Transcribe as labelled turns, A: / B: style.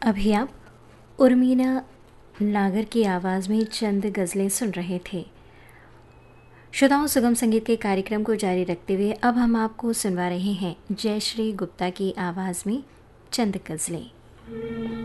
A: अभी आप उर्मिला नागर की आवाज़ में चंद गज़लें सुन रहे थे। श्रोताओं, सुगम संगीत के कार्यक्रम को जारी रखते हुए अब हम आपको सुनवा रहे हैं जयश्री गुप्ता की आवाज़ में चंद गज़लें।